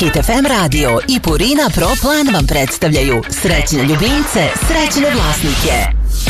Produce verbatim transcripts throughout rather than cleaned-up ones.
Hit ef em radio i Purina Pro Plan vam predstavljaju srećne ljubimce, srećne vlasnike.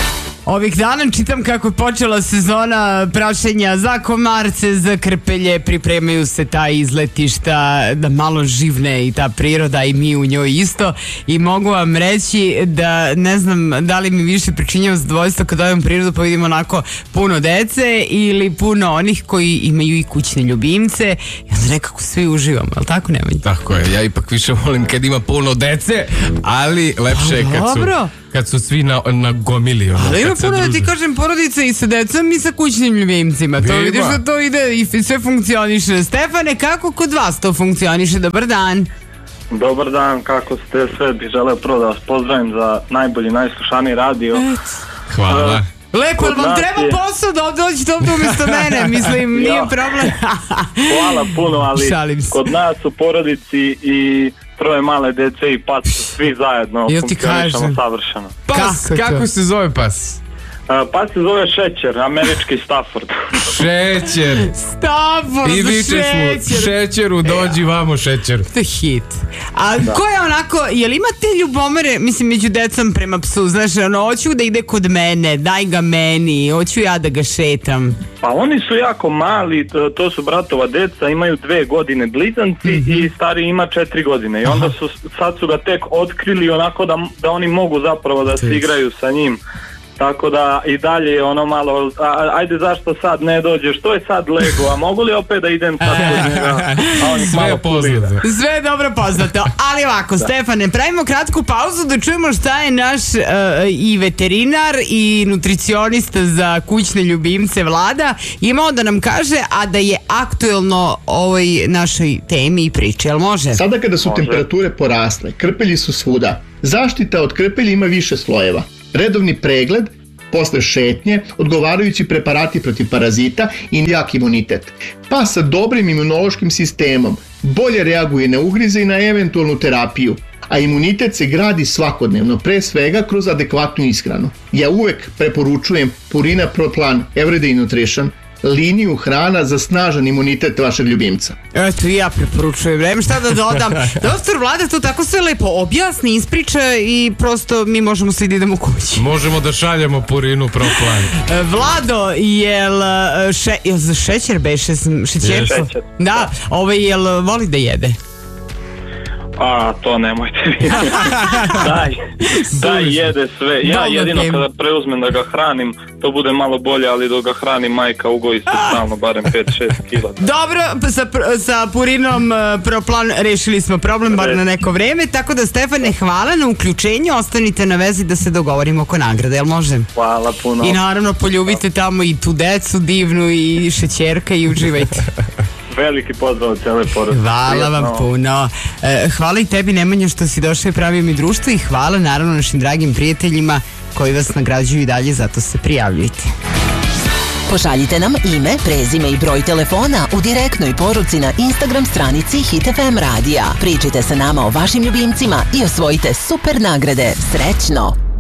Ovih dana čitam kako je počela sezona prašenja za komarce, za krpelje, pripremaju se ta izletišta da malo živne i ta priroda i mi u njoj isto i mogu vam reći da ne znam da li mi više pričinjava zadovoljstvo kad odem u prirodu pa vidim onako puno dece ili puno onih koji imaju i kućne ljubimce i onda nekako svi uživamo, ali tako Nemanja? Tako je, ja ipak više volim kad ima puno dece, ali lepše je kad su... Kad su svi na, na gomili. Ono, ali ima puno da ti kažem porodice i sa decom i sa kućnim ljubimcima. To vidiš da to ide i sve funkcioniše. Stefane, kako kod vas to funkcioniše? Dobar dan. Dobar dan, kako ste? Sve bih želeo prvo da vas pozdravim za najbolji, najslušaniji radio. Hvala. Uh, Lepo, ali vam treba je... posao da dođete ovdje umjesto mene, mislim, nije problem. Hvala puno, ali kod nas u porodici i troje male dece i pas svi zajedno funkcionišemo savršeno. Pas, kako, kako se zove pas? Uh, pas se zove Šećer, američki Stafford. Šećer. Stafford, i vičeš mu, Šećeru, dođi vamo Šećer. To je hit. A da. Ko je onako, jel ima te ljubomere, mislim, među decom prema psu, znaš, ono, hoću da ide kod mene, daj ga meni, hoću ja da ga šetam. Pa oni su jako mali, to, to su bratova deca, imaju dve godine blizanci mm-hmm. i stari ima četiri godine i onda su, sad su ga tek otkrili onako da, da oni mogu zapravo da se igraju sa njim. Tako da i dalje je ono malo, a, ajde zašto sad ne dođeš, to je sad Lego, a mogu li opet da idem sad kod njega? Sve je poznato. Sve je dobro poznato, ali ovako, da. Stefane, pravimo kratku pauzu da čujemo šta je naš uh, i veterinar i nutricionista za kućne ljubimce Vlada imao da nam kaže, a da je aktuelno ovoj našoj temi i priči, jel može? Sada kada su može. Temperature porasle, krpelji su svuda, zaštita od krpelja ima više slojeva. Redovni pregled, posle šetnje, odgovarajući preparati protiv parazita i jak imunitet. Pa sa dobrim imunološkim sistemom bolje reaguje na ugrize i na eventualnu terapiju, a imunitet se gradi svakodnevno, pre svega kroz adekvatnu ishranu. Ja uvek preporučujem Purina Pro Plan Everyday Nutrition, liniju hrana za snažan imunitet vašeg ljubimca. Eto i ja preporučujem, nema šta da dodam. Doktor Vlada to tako sve lepo objasni, ispriča i prosto mi možemo svi da idemo kući. Možemo da šaljemo Purinu Pro Plan. Vlado, jel, še, jel za šećer beše? Šećerko? Šećer. Da, ovaj, jel voli da jede? A, to nemojte vi. Daj, daj jede sve. Ja jedino kada preuzmem da ga hranim, to bude malo bolje, ali dok ga hranim majka ugoji se stalno barem pet šest kila. Dobro, sa, sa Purinom Pro Plan rešili smo problem bar na neko vreme, tako da Stefane, hvala na uključenju, ostanite na vezi da se dogovorimo oko nagrade, jel može? Hvala puno. I naravno poljubite tamo i tu decu divnu i šećerka i uživajte. Veliki pozdrav od cijele porodice. Hvala vam puno. Hvala i tebi Nemanja što si došao i pravio mi društvo i hvala naravno našim dragim prijateljima koji vas nagrađuju i dalje, zato se prijavljujte. Pošaljite nam ime, prezime i broj telefona u direktnoj poruci na Instagram stranici Hit ef em radija. Pričajte sa nama o vašim ljubimcima i osvojite super nagrade. Srećno!